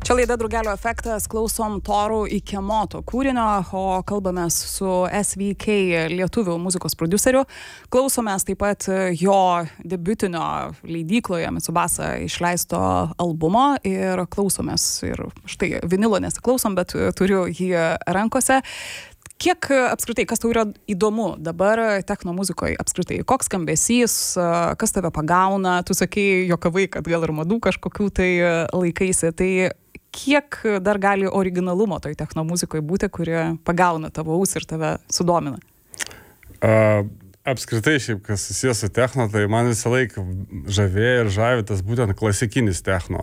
Čia laida Drugelio efektas, klausom Torų Ikemoto kūrinio, o kalbamės su SVK lietuvių muzikos produceriu. Klausomės taip pat jo debiutinio leidykloje Mitsubasa išleisto albumo ir klausomės, ir štai vinilo nesiklausom, bet turiu jį rankose. Kiek apskritai, kas tau yra įdomu dabar techno muzikoje apskritai? Koks skambesys, kas tave pagauna? Tu sakei, jokavai, kad gal ir madų kažkokių tai laikaisi. Tai kiek dar gali originalumo toj techno muzikoje būti, kuri pagauna tavo ausį ir tave sudomina? Apskritai, šiaip, kas susijęs su techno, tai man visą laiką žavėjo ir žavi tas būtent klasikinis techno.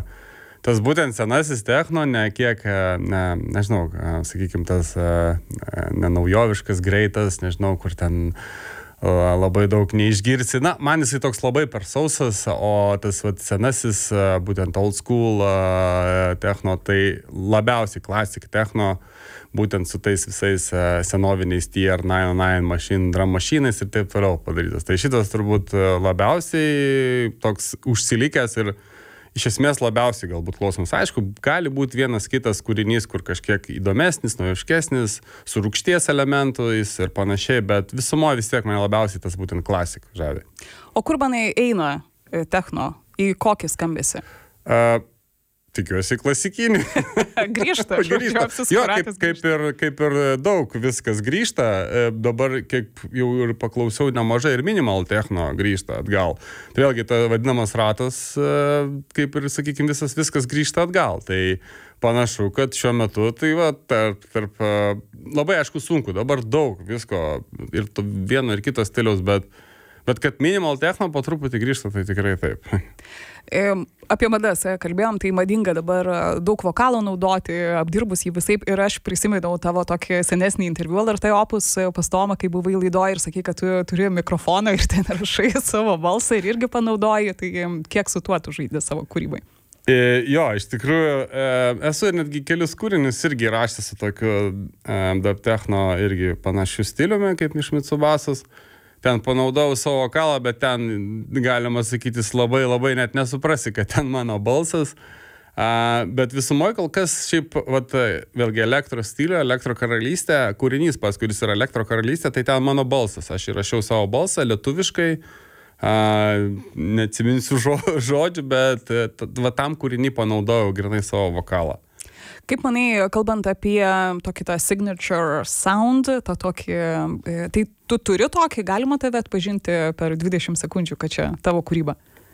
Tas būtent senasis techno, ne kiek, nežinau, sakykime, tas nenaujoviškas, greitas, nežinau, kur ten labai daug neišgirsi. Na, man jisai toks labai per sausas, o tas senasis, būtent old school techno, tai labiausiai classic techno, būtent su tais visais senoviniais TR-909 machine, drum machinais ir taip toliau padarytas. Tai šitas turbūt labiausiai toks užsilikęs ir iš esmės labiausiai galbūt klausomas. Aišku, gali būti vienas kitas kūrinys, kur kažkiek įdomesnis, naujoškesnis, su rūgšties elementais ir panašiai, bet visumoje vis tiek mane labiausiai tas būtent klasika žavi. O kur manai eina techno? Į kokį skambesį? Tikiuosi klasikinį. Grįžta. Jo, kaip ir daug viskas grįžta. Dabar, kiek jau ir paklausiau, nemažai ir minimal techno grįžta atgal. Tai vėlgi, ta vadinamas ratas, kaip ir, sakykime, viskas grįžta atgal. Tai panašu, kad šiuo metu, tai va, tarp labai aišku sunku, dabar daug visko ir vieno ir kito stiliaus, bet kad minimal techno po truputį grįžta, tai tikrai taip. Apie madas kalbėjom, tai madinga dabar daug vokalo naudoti, apdirbus jį visaip, ir aš prisiminiau tavo tokį senesnį interviu LRT Opus pas Tomą, kai buvai laidoje ir sakai, kad tu turi mikrofoną ir ten rašai savo balsą ir irgi panaudoji, tai kiek su tuo tu žaidži savo kūrybai? Jo, iš tikrųjų, esu netgi kelius kūrinius irgi rašęs su tokiu dub techno irgi panašiu stiliumi, kaip iš Mitsubasos. Ten panaudojau savo vokalą, bet ten, galima sakyti, labai net nesuprasi, kad ten mano balsas. Bet visumoje kol kas šiaip, vat, vėlgi elektro stilių, elektro karalystė, kūrinys pas, kuris yra elektro karalystė, tai ten mano balsas. Aš įrašiau savo balsą lietuviškai, neatsiminsiu žodžių, bet va, tam kūrinį panaudojau grynai savo vokalą. Kaip manai, kalbant apie tokį tą signature sound, tą tokį, tai tu turi tokį, galima tave atpažinti per 20 sekundžių, kad čia tavo kūryba?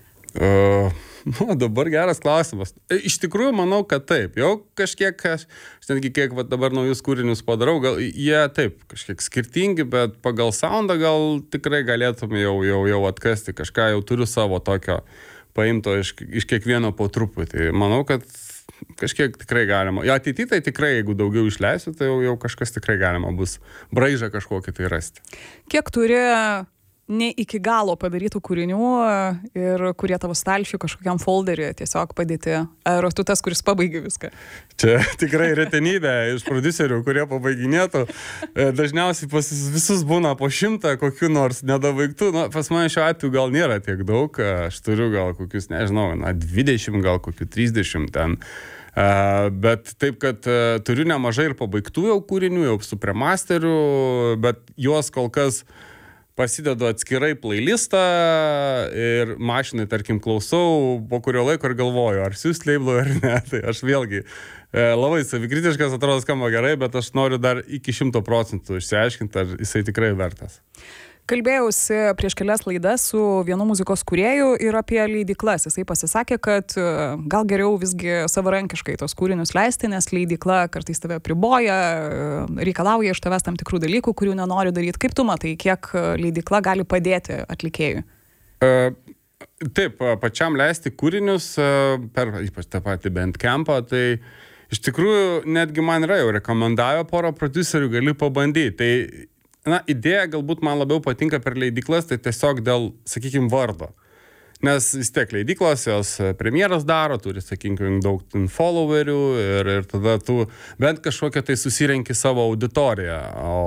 Dabar geras klausimas. Iš tikrųjų, manau, kad taip. Jau kažkiek, aš netgi kiek dabar naujus kūrinius padarau, gal jie taip, kažkiek skirtingi, bet pagal soundą gal tikrai galėtum jau atkasti kažką, jau turiu savo tokio paimto iš kiekvieno po truputį. Manau, kad kažkiek tikrai galima. Ja, ateityje tai tikrai, jeigu daugiau išleisiu, tai jau kažkas tikrai galima bus braižą kažkokį tai rasti. Kiek turi ne iki galo padarytų kūrinių ir kurie tavo stalčiui kažkokiam folderį tiesiog padėti? Ar tu tas, kuris pabaigi viską? Čia tikrai retenybė iš prodiuserių, kurie pabaiginėtų. Dažniausiai pas visus būna po 100 kokių nors nedabaigtų. Pas mane šiuo atveju gal nėra tiek daug. Aš turiu gal kokius, nežinau, 20, gal kokių 30 ten. Bet taip, kad turiu nemažai ir pabaigtų jau kūrinių, jau su premasteriu, bet juos kol kas pasidedu atskirai playlistą ir mašinai, tarkim, klausau po kurio laiko ir galvoju, ar siūst leiblui ar ne. Tai aš vėlgi labai savikritiškas, atrodo skamba gerai, bet aš noriu dar iki 100% išsiaiškinti, ar jisai tikrai vertas. Kalbėjausi prieš kelias laidas su vienu muzikos kūrėju ir apie leidyklas. Jisai pasisakė, kad gal geriau visgi savarankiškai tos kūrinius leisti, nes leidykla kartais tave priboja, reikalauja iš tavęs tam tikrų dalykų, kurių nenori daryti. Kaip tu matai, kiek leidykla gali padėti atlikėjui? Taip, pačiam leisti kūrinius per ypač tą patį Bandcampą, tai iš tikrųjų netgi man yra jau rekomendavę porą prodiuserių, gali pabandyti. Tai idėja galbūt man labiau patinka per leidyklas, tai tiesiog dėl, sakykime, vardo. Nes vis tiek leidyklos, jos premjeras daro, turi, sakykime, daug followerių ir tada tu bent kažkokią tai susirenki savo auditoriją.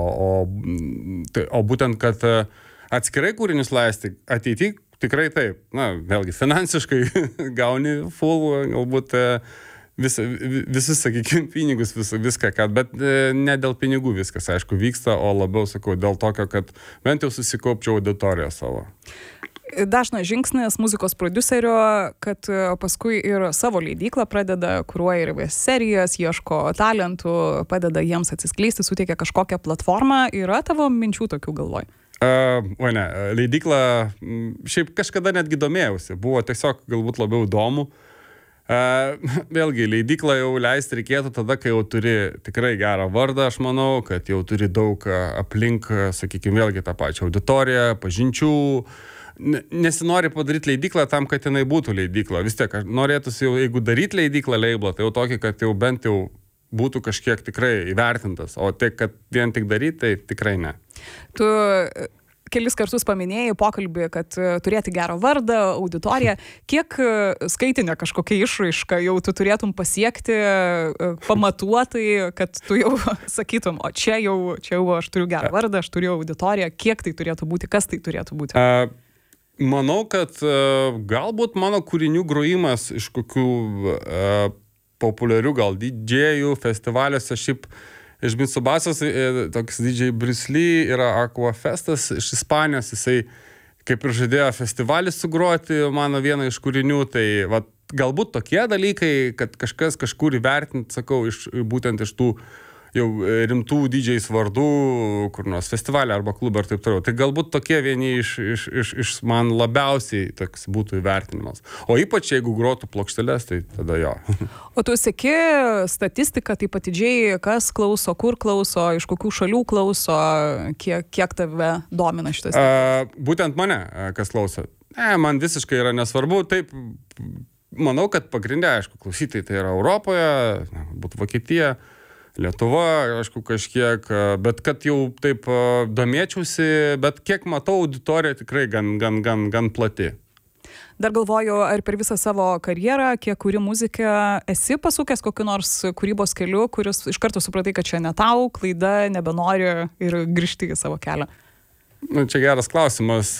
O būtent, kad atskirai kūrinius leisti ateityje tikrai taip. Na, vėlgi, finansiškai gauni full, galbūt visus, sakykime, pinigus, viską, bet ne dėl pinigų viskas, aišku, vyksta, o labiau, sakau, dėl tokio, kad bent jau susikaupčiau auditoriją savo. Dažnas žingsnis muzikos prodiuserio, kad paskui ir savo leidyklą pradeda, kuruoja ir serijas, ieško talentų, padeda jiems atsiskleisti, suteikia kažkokią platformą. Yra tavo minčių tokių galvoj? O ne, leidyklą šiaip kažkada netgi domėjausi, buvo tiesiog galbūt labiau įdomu. Vėlgi, leidyklą jau leisti reikėtų tada, kai jau turi tikrai gerą vardą, aš manau, kad jau turi daug aplink, sakykime, vėlgi tą pačią auditoriją, pažinčių. Nesinori padaryti leidyklą tam, kad jinai būtų leidykla. Vis tiek, norėtųsi jau, jeigu daryti leidyklą leiblą, tai jau tokį, kad jau bent jau būtų kažkiek tikrai įvertintas, o tai, kad vien tik daryti, tai tikrai ne. Tu kelis kartus paminėjai pokalbį, kad turėti gerą vardą, auditoriją. Kiek skaitinė kažkokia išraiška jau tu turėtum pasiekti pamatuotai, kad tu jau sakytum, o čia jau aš turiu gerą vardą, aš turiu auditoriją. Kiek tai turėtų būti, kas tai turėtų būti? Manau, kad galbūt mano kūrinių grojimas iš kokių populiarių gal didžėjų festivaliuose, šiaip iš Mitsubasos, toks DJ Bruce Lee yra Aquafestas iš Ispanijos, jisai kaip ir žadėjo festivalį sugroti mano vieną iš kūrinių, tai galbūt tokie dalykai, kad kažkas kažkur įvertinti, sakau, būtent iš tų jau rimtų didžiais vardų, kur nors festivalį arba klubą ir taip toliau. Tai galbūt tokie vieni iš man labiausiai toks būtų įvertinimas. O ypač jeigu grotų plokšteles, tai tada jo. O tu seki statistiką taip atidžiai, kas klauso, kur klauso, iš kokių šalių klauso, kiek tave domina šitas? Būtent mane, kas klauso. Man visiškai yra nesvarbu. Taip, manau, kad pagrindė, aišku, klausytojai tai yra Europoje, būtų Vokietija, Lietuva, aišku, kažkiek, bet kad jau taip domėčiausi, bet kiek matau, auditorija tikrai gan plati. Dar galvoju, ar per visą savo karjerą, kiek kuri muziką, esi pasukęs kokiu nors kūrybos keliu, kuris iš karto supratai, kad čia ne tau, klaida, nebenori ir grįžti į savo kelią? Čia geras klausimas.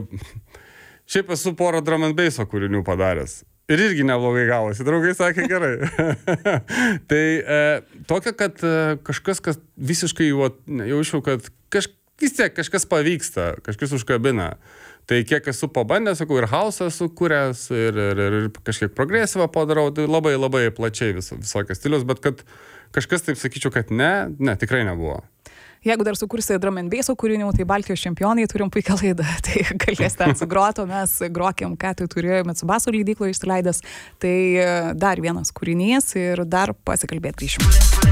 Šiaip esu porą drum and basso kūrinių padaręs. Ir irgi neblogai gavosi, draugai sakė gerai. Tai tokia, kad kažkas, kas visiškai jaučiau, kad vis tiek kažkas pavyksta, kažkas užkabina. Tai kiek esu pabandęs, sakau, ir house'ą esu kūręs, ir kažkiek progresyvą padarau, tai labai plačiai visokios stilius, bet kad kažkas taip sakyčiau, kad ne, tikrai nebuvo. Jeigu dar sukursi drum and basso kūrinių, tai Baltijos čempionai turim puikią laidą, tai galėsite atsigroti, mes grokim, ką tu turi Mitsubaso leidykloje išsileidęs. Tai dar vienas kūrinys ir dar pasikalbėti grįšim.